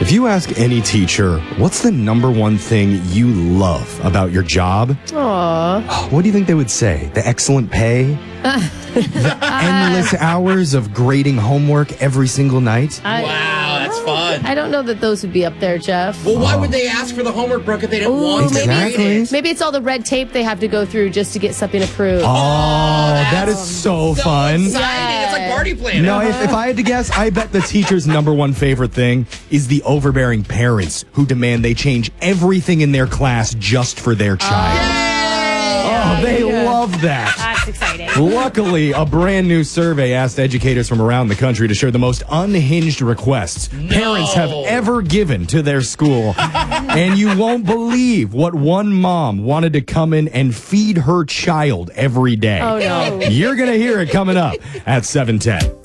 If you ask any teacher, what's the number one thing you love about your job? Aww. What do you think they would say? The excellent pay? The endless hours of grading homework every single night? Wow, that's fun. I don't know that those would be up there, Jeff. Well, why would they ask for the homework, Brooke, if they didn't want to Exactly. grade it? Maybe it's all the red tape they have to go through just to get something approved. Oh, that is so fun. Exciting. It's like party planning. No, if I had to guess, I bet the teacher's number one favorite thing is the overbearing parents who demand they change everything in their class just for their child. Oh, they love that. That's exciting. Luckily, a brand new survey asked educators from around the country to share the most unhinged requests parents have ever given to their school. And you won't believe what one mom wanted to come in and feed her child every day. Oh, no. You're going to hear it coming up at 7:10.